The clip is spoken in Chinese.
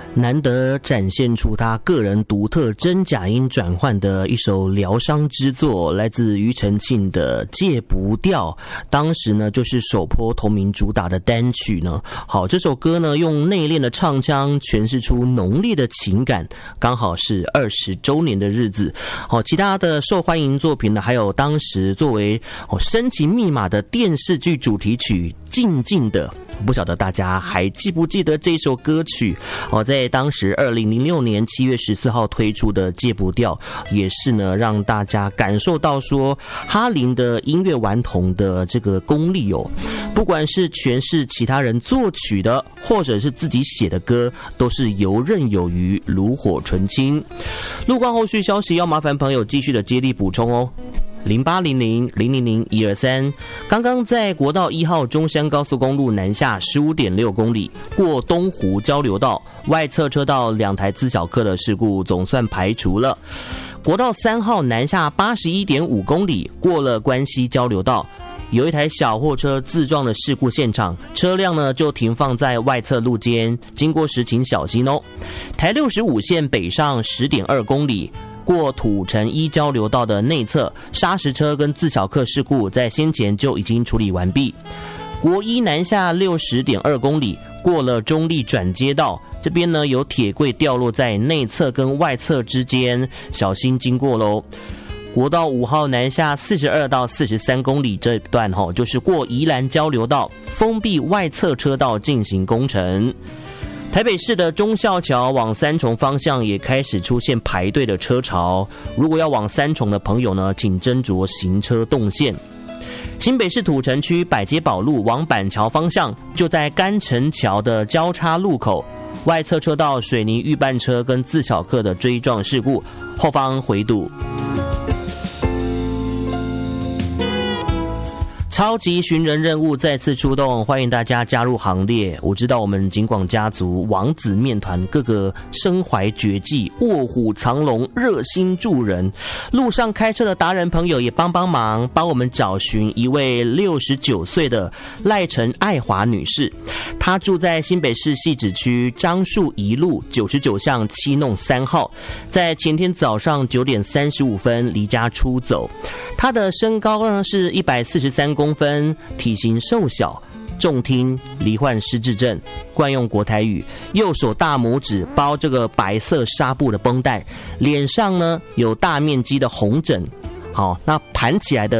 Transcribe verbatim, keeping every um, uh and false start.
难得展现出他个人独特真假音转换的一首疗伤之作，来自庾澄庆的《戒不掉》，当时呢就是首波同名主打的单曲呢。好，这首歌呢用内敛的唱腔诠释出浓烈的情感，刚好是二十周年的日子。好，其他的受欢迎作品呢，还有当时作为哦深情密码的电视剧主题曲《静静的》。不晓得大家还记不记得这首歌曲哦，在当时二零零六年七月十四号推出的《戒不掉》，也是呢让大家感受到说哈林的音乐顽童的这个功力哦，不管是诠释其他人作曲的，或者是自己写的歌，都是游刃有余，炉火纯青。路况后续消息要麻烦朋友继续的接力补充哦。零八零零零零零一二三，刚刚在国道一号中山高速公路南下十五点六公里，过东湖交流道外侧车道两台自小客的事故总算排除了。国道三号南下八十一点五公里，过了关西交流道，有一台小货车自撞的事故现场，车辆呢就停放在外侧路肩，经过时请小心哦。台六十五线北上十点二公里。过土城一交流道的内侧，砂石车跟自小客事故在先前就已经处理完毕。国一南下六十点二公里，过了中立转接道，这边呢有铁柜掉落在内侧跟外侧之间，小心经过喽。国道五号南下四十二到四十三公里这段吼，就是过宜兰交流道，封闭外侧车道进行工程。台北市的忠孝桥往三重方向也开始出现排队的车潮，如果要往三重的朋友呢，请斟酌行车动线。新北市土城区百街宝路往板桥方向，就在干城桥的交叉路口，外侧车道水泥预拌车跟自小客的追撞事故，后方回堵。超级寻人任务再次出动，欢迎大家加入行列。我知道我们警广家族王子面团各个身怀绝技，卧虎藏龙，热心助人。路上开车的达人朋友也帮帮忙，帮我们找寻一位六十九岁的赖陈爱华女士。她住在新北市汐止区樟树一路九十九巷七弄三号，在前天早上九点三十五分离家出走。她的身高呢是一百四十三公分，体型瘦小，重听，罹患失智症，惯用国台语，右手大拇指包这个白色纱布的绷带，脸上呢有大面积的红疹。好，那盘起来的